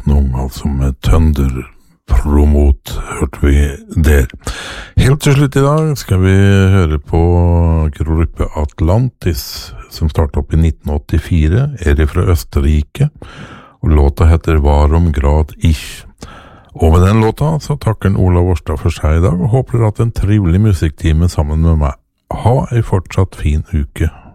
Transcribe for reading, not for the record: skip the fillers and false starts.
Ung, altså med Tønderpromot hørte vi der. Helt til slutt i dag skal vi høre på gruppe Atlantis, som startet opp i 1984, er fra Østerrike, og låta heter Varom grad ich. Og med den låta så takker Olav Årstad for seg i dag, og håper at en trivelig musikktime sammen med meg. Ha en fortsatt fin uke.